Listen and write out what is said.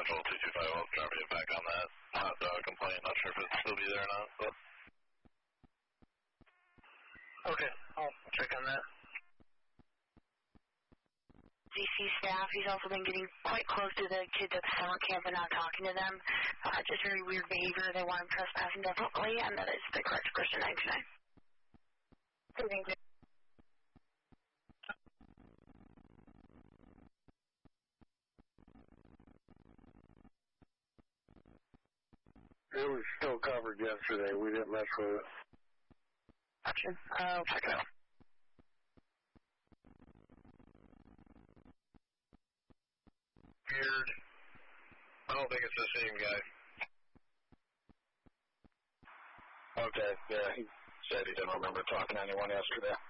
Marshall 225, I'll drop you back on that hot dog complaint. Not sure if it'll still be there or not, but... Okay, I'll check on that. DC staff, he's also been getting quite close to the kids at the summer camp and not talking to them. Just very weird behavior. They want him trespassing definitely, and that is the correct Christian 99. Thank you. It was still covered yesterday. We didn't mess with it. Gotcha. I'll check it out. Weird. I don't think it's the same guy. Okay, yeah, he said he didn't remember talking to anyone yesterday.